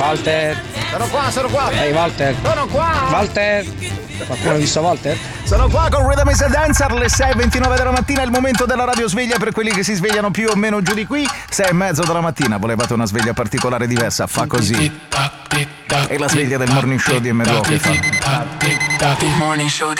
Walter. Sono qua. Ehi Walter. Sono qua. Walter. Qualcuno ha visto Walter? Sono qua con Rhythm is a Dancer, le 6:29 della mattina, è il momento della radio sveglia per quelli che si svegliano più o meno giù di qui. 6:30 della mattina, volevate una sveglia particolare diversa? Fa così. È la sveglia del morning show di M2 che fa.